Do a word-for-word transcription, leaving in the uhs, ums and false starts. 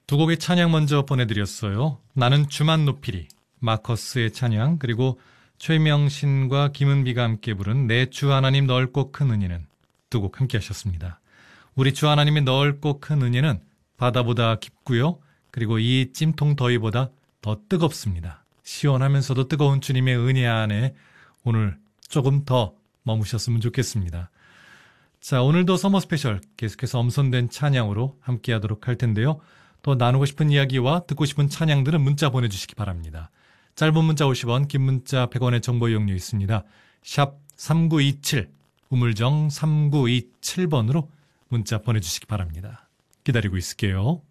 두 곡의 찬양 먼저 보내드렸어요. 나는 주만 높이리, 마커스의 찬양, 그리고 최명신과 김은비가 함께 부른 내 주 하나님 넓고 큰 은혜는 두 곡 함께 하셨습니다. 우리 주 하나님의 넓고 큰 은혜는 바다보다 깊고요. 그리고 이 찜통 더위보다 더 뜨겁습니다. 시원하면서도 뜨거운 주님의 은혜 안에 오늘 조금 더 머무셨으면 좋겠습니다. 자, 오늘도 서머 스페셜 계속해서 엄선된 찬양으로 함께 하도록 할 텐데요. 또 나누고 싶은 이야기와 듣고 싶은 찬양들은 문자 보내주시기 바랍니다. 짧은 문자 오십 원, 긴 문자 백 원의 정보 이용료 있습니다. 샵 삼구이칠, 우물정 삼구이칠 번으로 문자 보내주시기 바랍니다. 기다리고 있을게요.